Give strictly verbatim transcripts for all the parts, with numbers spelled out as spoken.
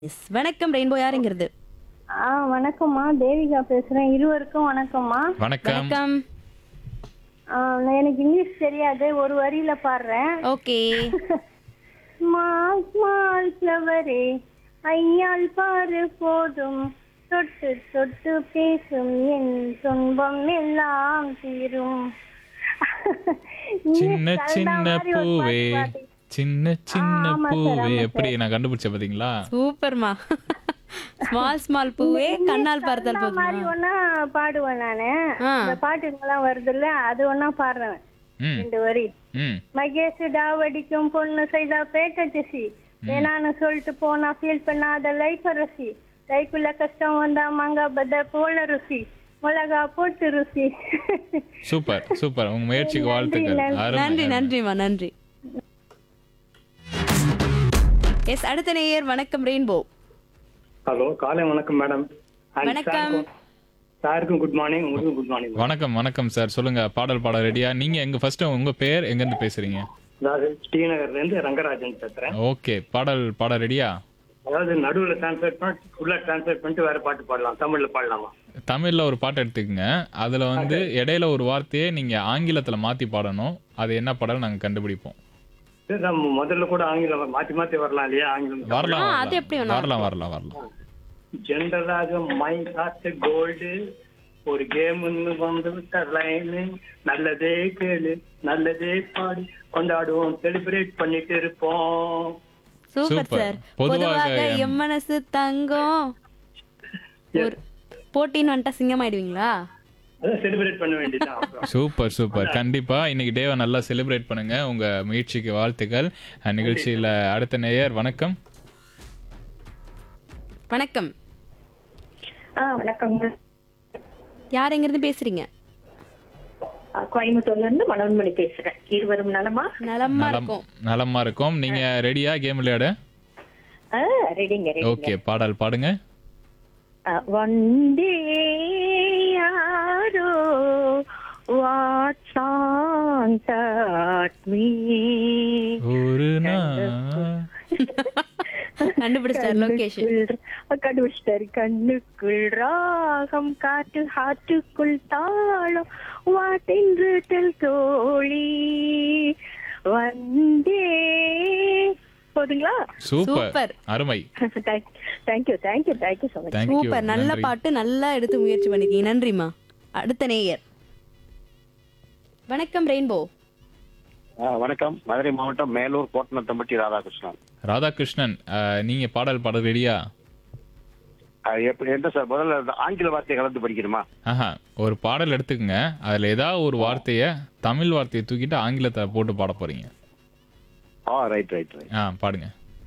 S. வணக்கம் rainbow யாருங்கிறது? ஆ வணக்கம்மா, தேவிகா பேசுறேன். இருவருக்கும் வணக்கம்மா. வணக்கம். வணக்கம். ஆ, நான் எனக்கு இங்கிலீஷ் தெரியாது, ஒரு வரியில பாடுறேன். ஓகே. ஸ்மால் ஸ்மால் ஃப்ளவரே ஐயால் பாரு போதும், தொட்டு தொட்டு பேசும் என் துன்பம் எல்லாம் தீரும். சின்ன இங்கிலீஷ் கலந்தா சின்ன மாதிரி ஒரு பூவே பாட்டு பாடி- சின்ன சின்ன ஆமா சார், பூவே ஆமா எப்படி சார். நான் கண்டுபிடிச்ச பாத்தீங்களா? சூப்பர்மா. ஸ்மால் ஸ்மால் பூவே இங்கிலீஷ் கண்ணால் பார்த்தல் கலந்தா மாதிரி போதுமா? ஒன்னா பாடுவேன் நானு. ஆ. இந்த பாட்டுங்கெல்லாம் வருதுல்ல, அது ஒன்னா பாடுறேன். ம் ரெண்டு வரி. ம் மகேஷ் டாவடிக்கும் பொண்ணு செய்தா பேட்ட திசி, வேணான்னு சொல்லிட்டு போனா ஃபீல் பண்ணாத லைஃப் ரசி, லைஃப்ல கஷ்டம் வந்தா மாங்கா பத போல ருசி, மிளகா போட்டு ருசி. Super super. உங்க முயற்சிக்கு நன்றி, வாழ்த்துக்கள். நன்றி. அருமை, நன்றி அருமை. நன்றிமா நன்றி. எஸ், அடுத்த நேயர் வணக்கம் ரெயின்போ. ஹலோ, காலை வணக்கம் மேடம். And வணக்கம். சாருக்கும் சாருக்கும் குட் மார்னிங், உங்களுக்கும் குட் மார்னிங். வணக்கம் வணக்கம் சார். சொல்லுங்க, பாடல் பாட ரெடியா? நீங்க எங்க ஃபர்ஸ்ட் உங்க பேர் எங்க இருந்து பேசுறீங்க? அதாவது ஸ்ரீநகர்ல இருந்து ரங்கராஜன் பேசுறேன். ஓகே, பாடல் பாட ரெடியா? அதாவது நடுவுல டிரான்ஸ்லேட் பண்ணி ஃபுல்லா டிரான்ஸ்லேட் பண்ணிட்டு வேற பாட்டு பாடலாம், தமிழ்ல பாடலாமா? தமிழ்ல ஒரு பாட்டு எடுத்துக்கங்க. அதுல வந்து இடையில ஒரு வார்த்தையை நீங்க ஆங்கிலத்துல மாத்தி பாடணும். அது என்ன பாடல் நாங்க கண்டுபிடிப்போம். சரி, நம்ம முதல்ல கூட ஆங்கிலம் மாத்தி மாத்தி வரலாம் இல்லையா? ஆங்கிலம் வரலாம் ஆ, அது எப்படி வரலாம் வேணா வரலாம் வரலாம் வரலாம். ஜென்ரலாக மை ஹார்ட் கோல்டு, ஒரு கேம்னு வந்து விட்ட லைனு, நல்லதே கேளு நல்லதே பாடி கொண்டாடுவோம், செலிப்ரேட் பண்ணிட்டு இருப்போம். Super super. சார். பொதுவாக பொதுவாக எம்- எம் மனசு தங்கம். ஒரு போட்டின்னு வந்துட்டா சிங்கம் ஆயிடுவீங்களா? அதான் செலிப்ரேட் பண்ண வேண்டியதான். அப்புறம் சூப்பர் சூப்பர். கண்டிப்பா இன்னைக்கு டேவை நல்லா செலிப்ரேட் பண்ணுங்க. உங்க முயற்சிக்கு வாழ்த்துக்கள். அஹ், நிகழ்ச்சியில அடுத்த நேயர் வணக்கம். வணக்கம். ஆ வணக்கங்க. யார் எங்க இருந்து பேசுறீங்க? ஆ, கோயம்புத்தூர்ல இருந்து மனோன்மணி பேசுறேன். இருவரும் நலமா? நலமா நலம் இருக்கும். நலமா இருக்கும். நீங்க ரெடியா கேம் விளையாட? ஆ, ரெடிங்க ரெடிங்க. ஓகே, பாடல் பாடுங்க. வந்தே யாரோ what song taught me. ஒரு நாள் கண்டுபிடிச்சார் லோகேஷ். கண்ணுக்குள் கண்டுபிடிச்சிட்டாரு. கண்ணுக்குள் ராகம் காட்டு ஹாட்டுக்குள் தாளம் வாட்டென்று தெல் தோழி வந்தே. போதுங்களா? Super super. அருமை. Thank you thank you thank you so much. Thank you. Super. நல்ல பாட்டு, நல்லா எடுத்து முயற்சி பண்ணிருக்கீங்க. நன்றிமா. அடுத்த நேயர் வணக்கம் ரெயின்போ. ஆ, வணக்கம். மதுரை மாவட்டம் மேலூர் கோட்டனத்தம்பட்டி ராதாகிருஷ்ணன். ராதாகிருஷ்ணன், அஹ், நீங்க பாடல் பாட ரெடியா? ஆ, எப்படி என்ன சார், முதல்ல இந்த ஆங்கில வார்த்தையை கலந்து படிக்கணுமா? ஆஹா, ஒரு பாடல் எடுத்துக்கங்க. அதுல ஏதாவது ஒரு வார்த்தைய தமிழ் வார்த்தையை தூக்கிட்டு ஆங்கிலத்தை போட்டு பாட போறீங்க. ஆ, ரைட் ரைட் ரைட். ஆ, பாடுங்க.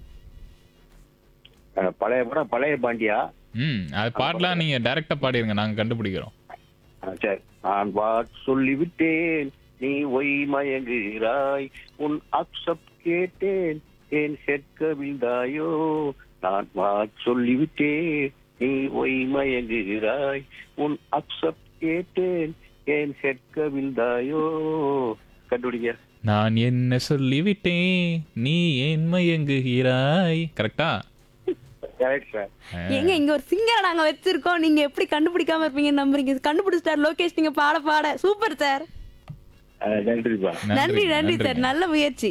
ஆ, பழைய படம் பழைய பாண்டியா. ம் அது பாடலாம். நீங்க டைரக்டா பாடிருங்க, நாங்க கண்டுபிடிக்கிறோம். ஆ, சரி. நான் வாட் சொல்லிவிட்டேன், நீ ஒய் மயங்குகிறாய், உன் அக்செப்ட் கேட்டேன், ஏன் கேட்க விழுந்தாயோ. நான் வாட் சொல்லிவிட்டேன், நீ ஒய் மயங்குகிறாய், உன் அக்செப்ட் கேட்டேன், ஏன் கேட்க விழுந்தாயோ. கண்டுபிடிங்க. நான் என்ன சொல்லிவிட்டேன், நீ ஏன் மயங்குகிறாய். கரெக்டா? Correct sir. எங்க இங்க ஒரு சிங்கரை நாங்க வச்சிருக்கோம், நீங்க எப்படி கண்டுபிடிக்காம இருப்பீங்கன்னு நம்புறீங்க? கண்டுபிடிச்சிட்டார் லோகேஷ், நீங்க பாட பாட. Super sir. ஆ, நன்றிப்பா. நன்றி நன்றி சார், நல்ல முயற்சி.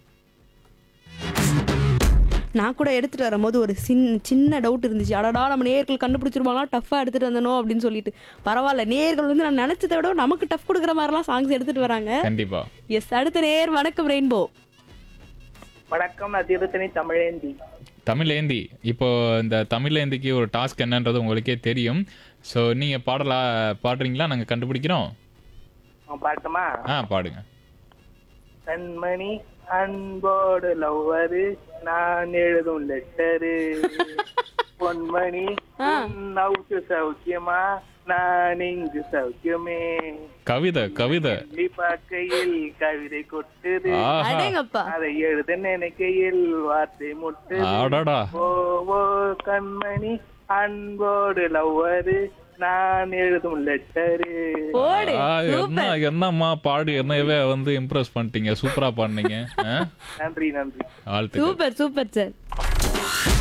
நான் கூட எடுத்துட்டு வரும்போது ஒரு சின்ன சின்ன டவுட் இருந்துச்சு. அடடா, நம்ம நேயர்கள் கண்டுபிடிச்சிருவாங்களா, டஃபா எடுத்துட்டு வந்தனோ அப்படின்னு சொல்லிட்டு. பரவாயில்ல, நேயர்கள் வந்து நான் நினைச்சதை விட நமக்கு டஃப் கொடுக்குற மாதிரிலாம் சாங்ஸ் எடுத்துட்டு வராங்க. கண்டிப்பா. எஸ், அடுத்த நேயர் வணக்கம் ரெயின்போ. வணக்கம், நான் திருத்தணி தமிழேந்தி. தமிழேந்தி, இப்போ இந்த தமிழேந்திக்கு ஒரு டாஸ்க் என்னன்றது உங்களுக்கே தெரியும். ஸோ நீங்க பாடலா பாடுறீங்களா? நாங்க கண்டுபிடிக்கிறோம். அவன் பாட்டுமா? ஆ, பாடுங்க. கண்மணி அன்போடு லவ்வரு, நான் எழுதும் லெட்டரு. பொன்மணி நவுக்கு சௌக்கியமா, நான் இங்கு சௌக்கியமே. கவிதை கவிதை. நீ பார்க்கையில் கவிதை கொட்டுது, ஆஹா, அடேங்கப்பா. அதை எழுத நினைக்கையில் வார்த்தை முட்டுது. அடடா. ஓ ஓ கண்மணி அன்போடு லவ்வரு, நான் எழுதும் லெட்டரு. போடு. ஆ, என்ன சூப்பர். என்னம்மா பாடு, என்னவே வந்து இம்ப்ரெஸ் பண்ணிட்டீங்க. சூப்பரா பாடுனீங்க. ஆ? நன்றி நன்றி. வாழ்த்துக்கள். Super super sir.